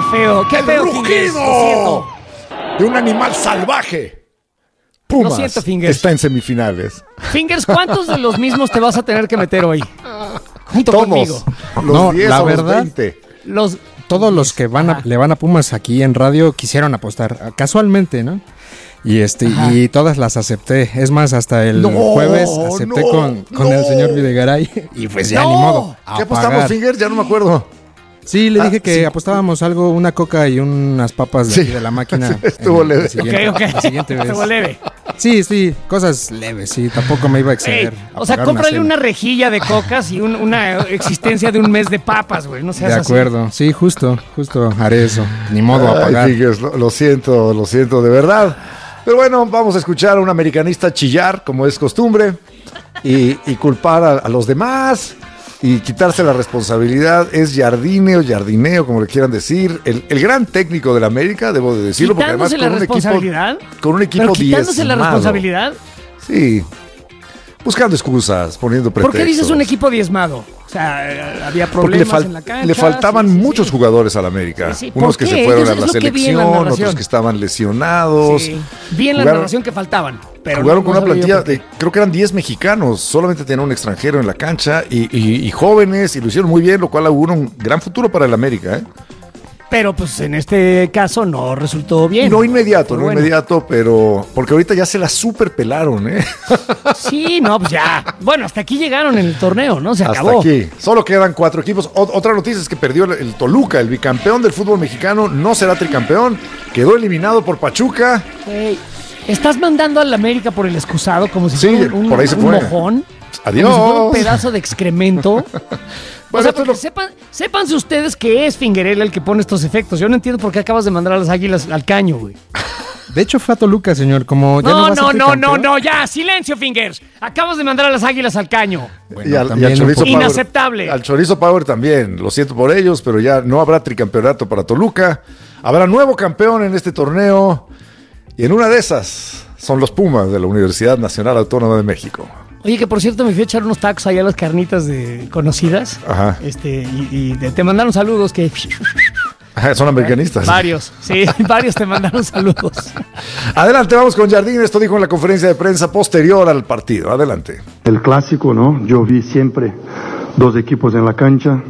feo, qué ¡El feo, rugido Fingers, lo siento. de un animal salvaje! Pumas Lo siento, Fingers. está en semifinales. Fingers, ¿cuántos de los mismos te vas a tener que meter hoy? Junto Todos. conmigo. Los 10 la o los verdad, 20. todos los que le van a Pumas aquí en radio quisieron apostar, casualmente, ¿no? Y todas las acepté. Es más, hasta el jueves acepté con el señor Videgaray. Y pues ya ni modo. ¿Qué apostamos, Fingers? Ya no me acuerdo. Sí, le dije que apostábamos algo, una coca y unas papas de, aquí de la máquina. Estuvo leve. La siguiente vez. Estuvo leve. Sí, cosas leves, sí, tampoco me iba a exceder. O sea, cómprale una rejilla de cocas y una existencia de un mes de papas, güey. No seas de acuerdo, así. Sí, justo haré eso. Ni modo a pagar. Fingers, lo siento de verdad. Pero bueno, vamos a escuchar a un americanista chillar, como es costumbre, y culpar a los demás y quitarse la responsabilidad. Es Jardine o Jardineo, como le quieran decir, el gran técnico de la América, debo de decirlo, porque además ¿Quitándose la responsabilidad? Con un equipo ¿Pero quitándose la diezmado. responsabilidad? Sí, buscando excusas, poniendo pretextos. ¿Por qué dices un equipo diezmado? O sea, había Porque problemas en la cancha. le faltaban sí, muchos jugadores al América. Sí. Unos que ¿Por se qué? fueron Eso a es la lo que vi en la selección, narración. otros que estaban lesionados. Sí. Vi en la narración que faltaban. Pero Jugaron no con una sabía yo plantilla por qué. de, creo que eran 10 mexicanos, solamente tenían un extranjero en la cancha y jóvenes, y lo hicieron muy bien, lo cual augura un gran futuro para el América, ¿eh? Pero pues en este caso no resultó bien. No inmediato, Pero bueno. inmediato, pero porque ahorita ya se la super pelaron, ¿eh? Sí, no, pues ya. Bueno, hasta aquí llegaron en el torneo, ¿no? Se Hasta acabó. aquí. Solo quedan 4 equipos. Otra noticia es que perdió el Toluca, el bicampeón del fútbol mexicano, no será tricampeón, quedó eliminado por Pachuca. Güey, estás mandando al América por el excusado como si Sí, fuera un por ahí se un fue. mojón. Adiós. Como si fuera un pedazo de excremento. Bueno, O sea, esto es porque sépanse ustedes que es Fingerel el que pone estos efectos. Yo no entiendo por qué acabas de mandar a las águilas al caño, güey. De hecho, fue a Toluca, señor. Como ya No, vas a ser tricampeón. no, ya, silencio, Fingers. Acabas de mandar a las águilas al caño. Bueno, y al también Chorizo un poco. Power. Inaceptable. Al Chorizo Power también. Lo siento por ellos, pero ya no habrá tricampeonato para Toluca. Habrá nuevo campeón en este torneo. Y en una de esas son los Pumas de la Universidad Nacional Autónoma de México. Oye, que por cierto me fui a echar unos tacos allá a las carnitas conocidas. Ajá. Y te mandaron saludos que... Ajá, son americanistas. Varios, sí, varios te mandaron saludos. Adelante, vamos con Jardín. Esto dijo en la conferencia de prensa posterior al partido. Adelante. El clásico, ¿no? Yo vi siempre dos equipos en la cancha.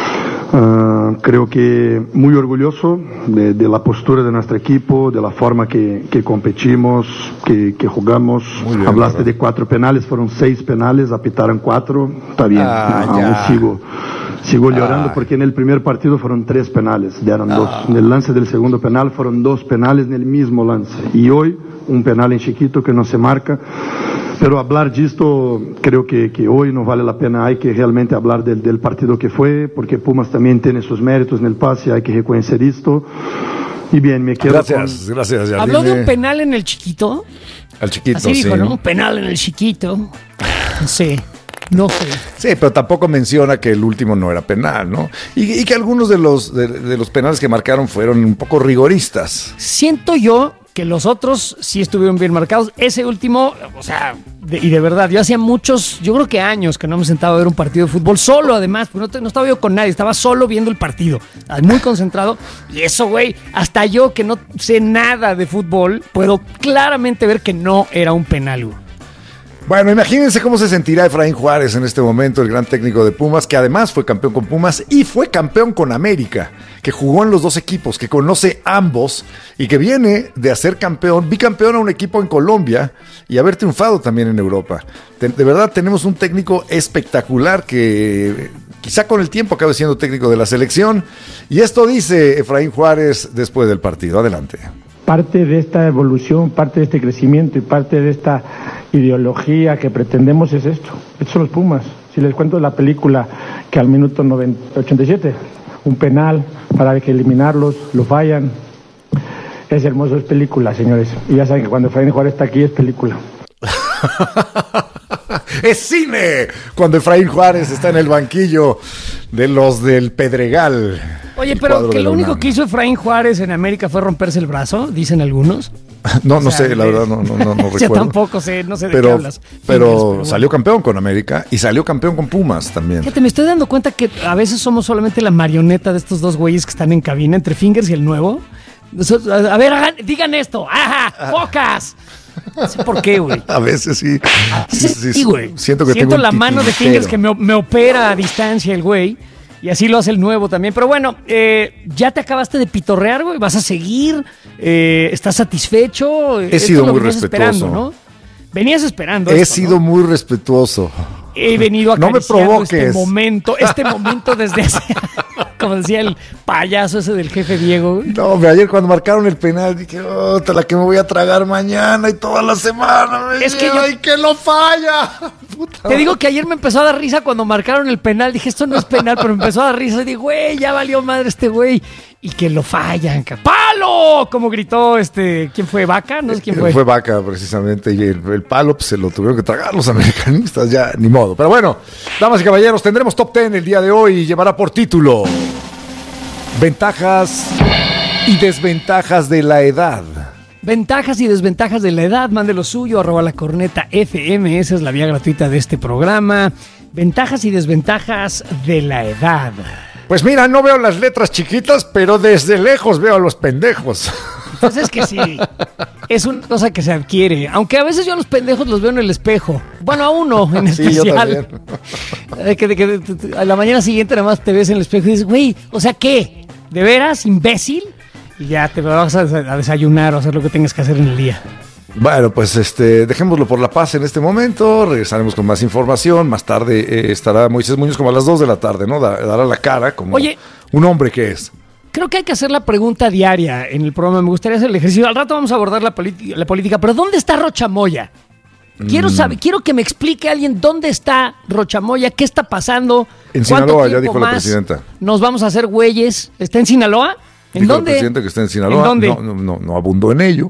Creo que muy orgulloso de la postura de nuestro equipo, de la forma que competimos, que jugamos. Muy bien, Hablaste ¿verdad? de 4 penales, fueron 6 penales, apitaron 4. Está bien, aún ya. sigo llorando porque en el primer partido fueron 3 penales, dieron 2. En el lance del segundo penal fueron 2 penales en el mismo lance. Y hoy un penal en chiquito que no se marca. Pero hablar de esto creo que hoy no vale la pena. Hay que realmente hablar del partido que fue, porque Pumas también tiene sus méritos en el pase, hay que reconocer esto. Y bien, me quedo Gracias, gracias, Jardín. ¿Habló de un penal en el chiquito? Al chiquito, Así dijo, sí. ¿no? Un penal en el chiquito. No sé. Sí, pero tampoco menciona que el último no era penal, ¿no? Y que algunos de los penales que marcaron fueron un poco rigoristas. Siento yo que los otros sí estuvieron bien marcados. Ese último, o sea, y de verdad, yo hacía yo creo que años que no me sentaba a ver un partido de fútbol solo, además, porque no estaba yo con nadie, estaba solo viendo el partido, muy concentrado. Y eso, güey, hasta yo que no sé nada de fútbol, puedo claramente ver que no era un penal, güey. Bueno, imagínense cómo se sentirá Efraín Juárez en este momento, el gran técnico de Pumas, que además fue campeón con Pumas y fue campeón con América, que jugó en los dos equipos, que conoce ambos y que viene de hacer campeón, bicampeón a un equipo en Colombia y haber triunfado también en Europa. De verdad tenemos un técnico espectacular que quizá con el tiempo acabe siendo técnico de la selección. Y esto dice Efraín Juárez después del partido. Adelante. Parte de esta evolución, parte de este crecimiento y parte de esta ideología que pretendemos es esto. Estos son los Pumas. Si les cuento la película que al minuto 87, un penal para que eliminarlos, lo fallan. Es hermoso, es película, señores. Y ya saben que cuando Efraín Juárez está aquí es película. ¡Es cine! Cuando Efraín Juárez está en el banquillo de los del Pedregal. Oye, el pero cuadro que de lo la único UNAM. que hizo Efraín Juárez en América fue romperse el brazo, dicen algunos. No, no sé, la verdad, no recuerdo. Yo tampoco sé, no sé de qué hablas. Pero Bueno. salió campeón con América y salió campeón con Pumas también. Fíjate, me estoy dando cuenta que a veces somos solamente la marioneta de estos dos güeyes que están en cabina, entre Fingers y el nuevo. A ver, digan esto. ¡Ajá! ¡Focas! No sé por qué, güey. A veces sí. Sí, güey. Siento tengo la un mano de titiritero. Fingers que me opera a distancia el güey. Y así lo hace el nuevo también. Pero bueno, ya te acabaste de pitorrear, güey. ¿Vas a seguir? ¿Estás satisfecho? He Esto sido lo muy venías respetuoso. esperando, ¿no? Venías esperando He esto, sido ¿no? muy respetuoso. He venido No me acariciando provoques. este momento desde hace, como decía el payaso ese del jefe Diego. Güey. No, ayer cuando marcaron el penal dije, te la que me voy a tragar mañana y toda la semana. ¡Ay, que lo falla! Puta. Te digo que ayer me empezó a dar risa cuando marcaron el penal. Dije, esto no es penal, pero me empezó a dar risa. Y dije, güey, ya valió madre este güey. Y que lo fallan. ¡Palo! Como gritó ¿quién fue? ¿Vaca? No sé quién fue. Fue Vaca, precisamente. Y el palo pues, se lo tuvieron que tragar los americanistas. Ya, ni modo. Pero bueno, damas y caballeros, tendremos Top 10 el día de hoy y llevará por título Ventajas y desventajas de la edad. Ventajas y desventajas de la edad. Mande lo suyo, @lacorneta_FM. Esa es la vía gratuita de este programa. Ventajas y desventajas de la edad. Pues mira, no veo las letras chiquitas, pero desde lejos veo a los pendejos. Pues es que sí, es una cosa que se adquiere. Aunque a veces yo a los pendejos los veo en el espejo. Bueno, a uno en Sí, yo especial. Que a la mañana siguiente nada más te ves en el espejo y dices, güey, o sea, ¿qué? ¿De veras, imbécil? Y ya te vas a desayunar o hacer lo que tengas que hacer en el día. Bueno, pues dejémoslo por la paz en este momento. Regresaremos con más información. Más tarde estará Moisés Muñoz como a las 2 de la tarde, ¿no? Dará la cara como un hombre que es. Creo que hay que hacer la pregunta diaria en el programa. Me gustaría hacer el ejercicio. Al rato vamos a abordar la política. Pero ¿dónde está Rocha Moya? Quiero saber, quiero que me explique alguien dónde está Rocha Moya, qué está pasando. En ¿Cuánto Sinaloa, ya tiempo dijo la más presidenta. Nos vamos a hacer güeyes. ¿Está en Sinaloa? ¿En Dijo dónde? el presidente que está en Sinaloa. ¿En dónde? No abundó en ello.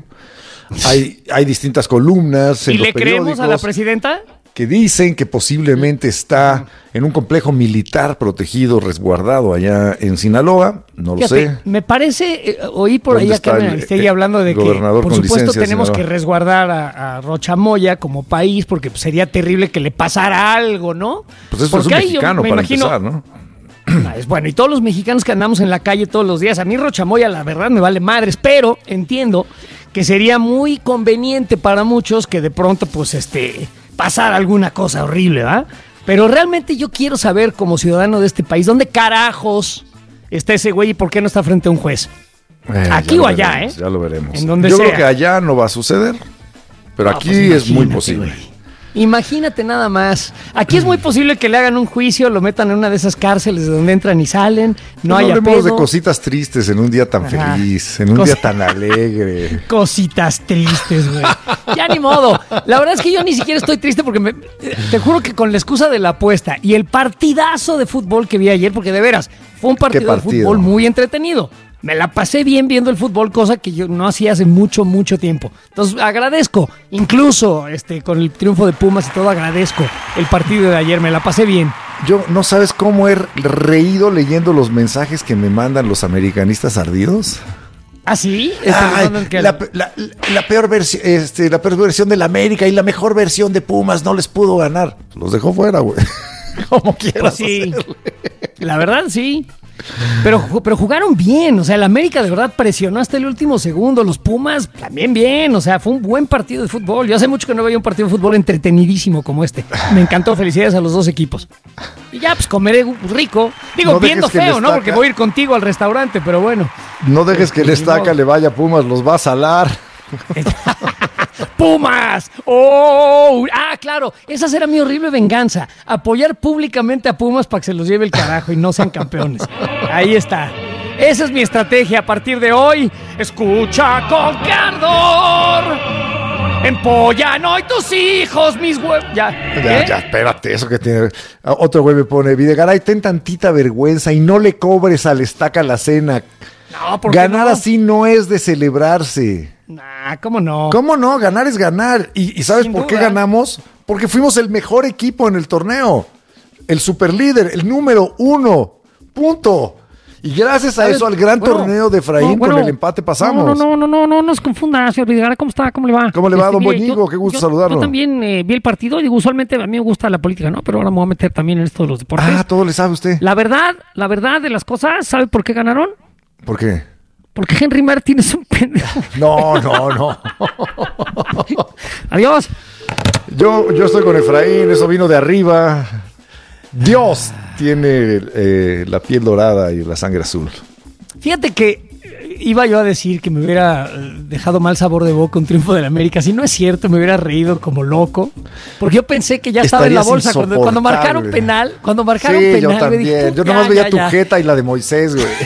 Hay distintas columnas en ¿Y los le creemos a la periódicos presidenta? que dicen que posiblemente está en un complejo militar protegido, resguardado allá en Sinaloa. No lo Fíjate, sé. me parece, oí por ahí ¿Dónde a está Carmen el Aristegui hablando de que, gobernador por con supuesto, licencia de tenemos que Sinaloa? resguardar a Rocha Moya como país, porque pues, sería terrible que le pasara algo, ¿no? Pues eso Porque es un ahí yo mexicano me para imagino- empezar, ¿no? Es bueno, y todos los mexicanos que andamos en la calle todos los días, a mí Rocha Moya la verdad me vale madres, pero entiendo que sería muy conveniente para muchos que de pronto pues pasara alguna cosa horrible, ¿va? Pero realmente yo quiero saber como ciudadano de este país, ¿dónde carajos está ese güey y por qué no está frente a un juez? Aquí Ya o lo allá, veremos, Ya lo veremos. En donde Yo sea. creo que allá no va a suceder, pero No, aquí pues es muy imagínate, posible. güey. Imagínate nada más. Aquí es muy posible que le hagan un juicio, lo metan en una de esas cárceles de donde entran y salen, no haya hablemos de pedo. cositas tristes en un día tan Ajá. feliz, en un día tan alegre. Cositas tristes, güey. Ya ni modo. La verdad es que yo ni siquiera estoy triste porque te juro que con la excusa de la apuesta y el partidazo de fútbol que vi ayer, porque de veras, fue un partido de partido? fútbol muy entretenido. Me la pasé bien viendo el fútbol, cosa que yo no hacía hace mucho, mucho tiempo. Entonces agradezco, incluso con el triunfo de Pumas y todo, agradezco el partido de ayer, me la pasé bien. Yo no sabes cómo he reído leyendo los mensajes que me mandan los americanistas ardidos. ¿Ah, sí? Ay, la peor versión de la América y la mejor versión de Pumas no les pudo ganar. Los dejó fuera, güey. Como quieras. Pues sí, la verdad sí. Pero jugaron bien, o sea, el América de verdad presionó hasta el último segundo, los Pumas también bien, o sea, fue un buen partido de fútbol. Yo hace mucho que no veía un partido de fútbol entretenidísimo como este. Me encantó, felicidades a los dos equipos. Y ya, pues comeré rico. Digo, No viendo dejes que el feo, ¿no? Estaca- Porque voy a ir contigo al restaurante, pero bueno. No dejes que el Estaca le vaya a Pumas, los va a salar. ¡Pumas! ¡Oh! Ah, claro, esa será mi horrible venganza. Apoyar públicamente a Pumas para que se los lleve el carajo y no sean campeones. Ahí está. Esa es mi estrategia a partir de hoy. Escucha con candor. Empollan hoy tus hijos, mis huevos. Ya, Ya, espérate, eso que tiene. Otro güey me pone, Videgaray, ten tantita vergüenza y no le cobres al Estaca la cena. No, ¿por qué Ganar no? así no es de celebrarse. Nah, ¿cómo no? ¿Cómo no? Ganar es ganar. ¿Y sabes Sin por qué duda. ganamos? Porque fuimos el mejor equipo en el torneo. El superlíder, el número 1. Punto. Y gracias a eso, al gran torneo de Efraín, con el empate pasamos. No se confunda, señor Videgaray. ¿Cómo está? ¿Cómo le va? ¿Cómo le va, don Boñigo? Qué gusto saludarlo. Yo también vi el partido. Digo, usualmente a mí me gusta la política, ¿no? Pero ahora me voy a meter también en esto de los deportes. Todo le sabe usted. La verdad de las cosas, ¿sabe por qué ganaron? ¿Por qué? Porque Henry Martin es un pendejo. No. Adiós. Yo estoy con Efraín, eso vino de arriba. Dios tiene la piel dorada y la sangre azul. Fíjate que iba yo a decir que me hubiera dejado mal sabor de boca un triunfo del América. Si no es cierto, me hubiera reído como loco. Porque yo pensé que ya estaba en la bolsa cuando marcaron penal. Cuando marcaron penal. Yo también. Dije, yo nomás veía tu jeta y la de Moisés, güey.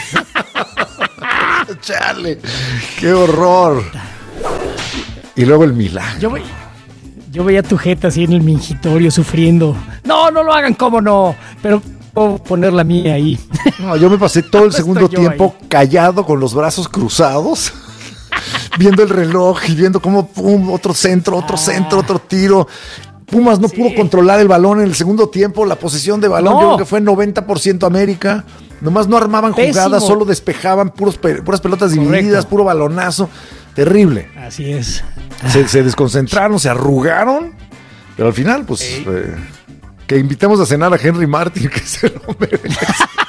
Chale, qué horror. Y luego el milagro. Yo veía tu jeta así en el mingitorio sufriendo. No lo hagan, cómo no. Pero puedo poner la mía ahí. No, yo me pasé todo el segundo tiempo callado con los brazos cruzados, viendo el reloj y viendo cómo otro centro, otro tiro. Pumas no pudo controlar el balón en el segundo tiempo, la posesión de balón, yo creo que fue 90% América. Nomás no armaban jugadas, solo despejaban puras pelotas divididas, puro balonazo. Terrible. Así es. Se desconcentraron, se arrugaron, pero al final, pues, que invitemos a cenar a Henry Martin, que se lo merece.